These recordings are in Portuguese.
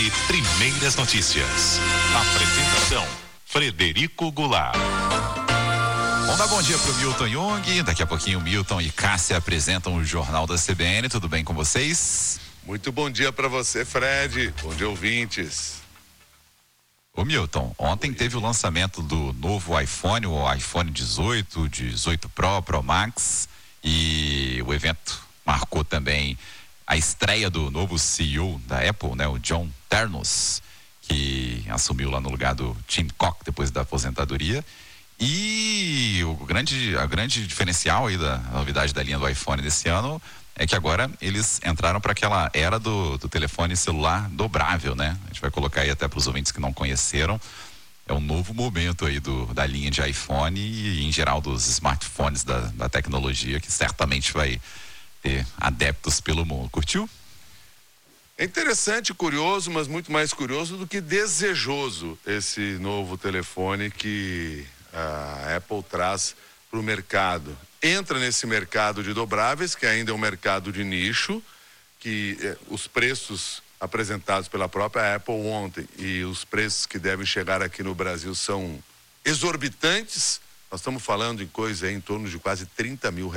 CBN Primeiras Notícias. Apresentação: Frederico Goulart. Vamos dar bom dia pro Milton Jung. Daqui a pouquinho o Milton e Cássia apresentam o Jornal da CBN. Tudo bem com vocês? Muito bom dia para você, Fred. Bom dia, ouvintes. Ô Milton, ontem teve o lançamento do novo iPhone, o iPhone 18, 18 Pro, Pro Max, e o evento marcou também a estreia do novo CEO da Apple, né, o John Ternus, que assumiu lá no lugar do Tim Cook depois da aposentadoria. E a grande diferencial aí da novidade da linha do iPhone desse ano é que agora eles entraram para aquela era do telefone celular dobrável, né? A gente vai colocar aí até para os ouvintes que não conheceram. É um novo momento aí da linha de iPhone e em geral dos smartphones da tecnologia, que certamente vai ter adeptos pelo mundo. Curtiu? É interessante, curioso, mas muito mais curioso do que desejoso esse novo telefone que a Apple traz para o mercado. Entra nesse mercado de dobráveis, que ainda é um mercado de nicho, que os preços apresentados pela própria Apple ontem e os preços que devem chegar aqui no Brasil são exorbitantes. Nós estamos falando em coisa em torno de quase R$30 mil,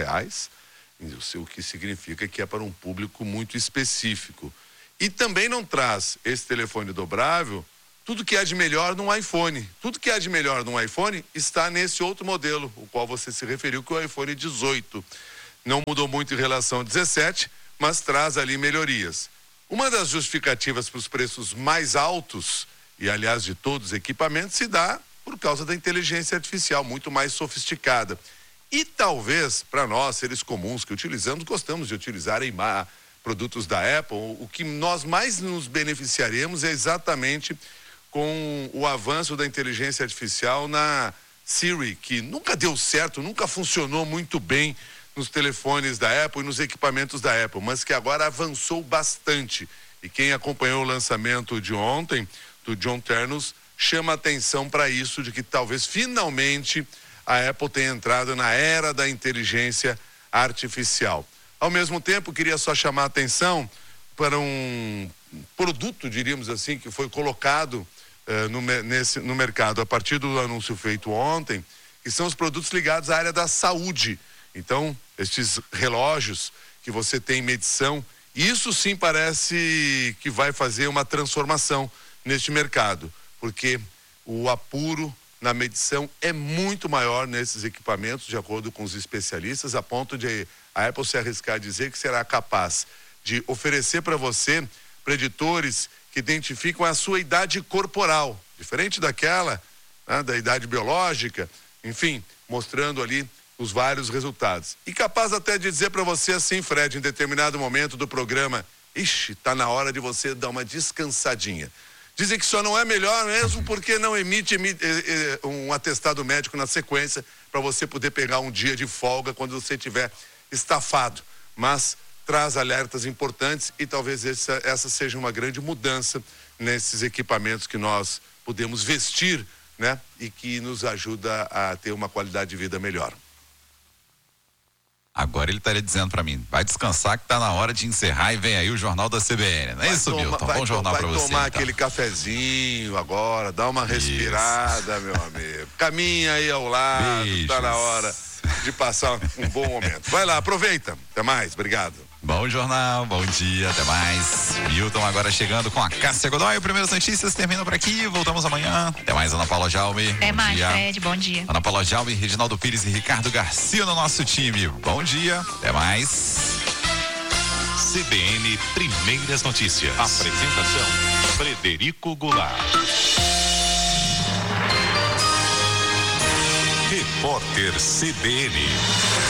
o que significa que é para um público muito específico. E também não traz esse telefone dobrável tudo que há de melhor num iPhone. Tudo que há de melhor num iPhone está nesse outro modelo, o qual você se referiu, que é o iPhone 18. Não mudou muito em relação ao 17, mas traz ali melhorias. Uma das justificativas para os preços mais altos, e aliás de todos os equipamentos, se dá por causa da inteligência artificial, muito mais sofisticada. E talvez, para nós, seres comuns que utilizamos, gostamos de utilizar produtos da Apple, o que nós mais nos beneficiaremos é exatamente com o avanço da inteligência artificial na Siri, que nunca deu certo, nunca funcionou muito bem nos telefones da Apple e nos equipamentos da Apple, mas que agora avançou bastante. E quem acompanhou o lançamento de ontem, do John Ternus, chama atenção para isso, de que talvez finalmente a Apple tenha entrado na era da inteligência artificial. Ao mesmo tempo, queria só chamar a atenção para um produto, diríamos assim, que foi colocado no mercado a partir do anúncio feito ontem, que são os produtos ligados à área da saúde. Então, estes relógios que você tem medição, isso sim parece que vai fazer uma transformação neste mercado, porque o apuro na medição é muito maior nesses equipamentos, de acordo com os especialistas, a ponto de a Apple se arriscar a dizer que será capaz de oferecer para você preditores que identificam a sua idade corporal, diferente daquela, né, da idade biológica, enfim, mostrando ali os vários resultados. E capaz até de dizer para você assim, Fred, em determinado momento do programa, tá na hora de você dar uma descansadinha. Dizem que só não é melhor mesmo porque não emite um atestado médico na sequência para você poder pegar um dia de folga quando você estiver estafado. Mas traz alertas importantes e talvez essa seja uma grande mudança nesses equipamentos que nós podemos vestir, né? E que nos ajuda a ter uma qualidade de vida melhor. Agora ele estaria dizendo para mim, vai descansar que tá na hora de encerrar e vem aí o Jornal da CBN. Não é isso, Milton? Bom jornal para você. Vai tomar aquele cafezinho agora, dá uma respirada, meu amigo. Caminha aí ao lado, beijos. Tá na hora de passar um bom momento. Vai lá, aproveita. Até mais, obrigado. Bom jornal, bom dia, até mais. Milton agora chegando com a Cássia Godoy. O Primeiras Notícias termina por aqui. Voltamos amanhã. Até mais, Ana Paula Jaume. Até mais, Fred. Bom dia. Ana Paula Jaume, Reginaldo Pires e Ricardo Garcia no nosso time. Bom dia, até mais. CBN Primeiras Notícias. Apresentação: Frederico Goulart. Repórter CBN.